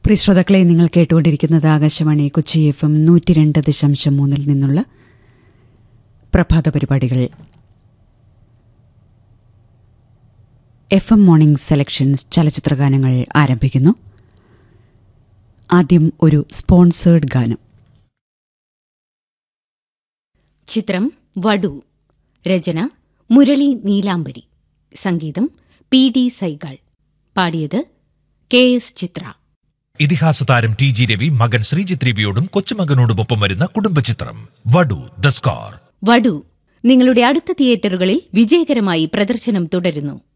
പ്രിയ ശ്രോതാക്കളെ, നിങ്ങൾ കേട്ടുകൊണ്ടിരിക്കുന്നത് ആകാശവാണി കൊച്ചി FM 102.3 നിന്നുള്ള പ്രഭാത പരിപാടികൾ. FM മോർണിംഗ് സെലക്ഷൻസ് ചലച്ചിത്രഗാനങ്ങൾ ആരംഭിക്കുന്നു. ആദ്യം ഒരു സ്പോൺസേർഡ് ഗാനം. ചിത്രം വടു. രചന മുരളി നീലാംബരി. സംഗീതം PD സൈഗാൾ. പാടിയത് KS ചിത്ര. ഇതിഹാസ താരം TG രവി മകൻ ശ്രീജിത്ത് രവിയോടും കൊച്ചുമകനോടുമൊപ്പം വരുന്ന കുടുംബചിത്രം വടു ദ സ്കാർ. വടു നിങ്ങളുടെ അടുത്ത തിയേറ്ററുകളിൽ വിജയകരമായി പ്രദർശനം തുടരുന്നു.